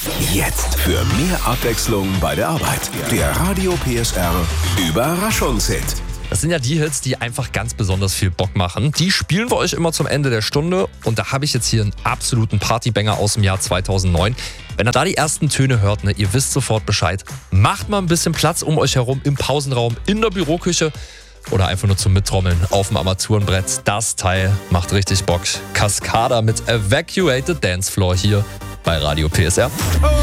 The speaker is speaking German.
Jetzt für mehr Abwechslung bei der Arbeit. Der Radio PSR Überraschungshit. Das sind ja die Hits, die einfach ganz besonders viel Bock machen. Die spielen wir euch immer zum Ende der Stunde. Und da habe ich jetzt hier einen absoluten Partybanger aus dem Jahr 2009. Wenn ihr da die ersten Töne hört, ne, ihr wisst sofort Bescheid. Macht mal ein bisschen Platz um euch herum im Pausenraum, in der Büroküche oder einfach nur zum Mittrommeln auf dem Armaturenbrett. Das Teil macht richtig Bock. Cascada mit Evacuated Dance Floor hier bei Radio PSR.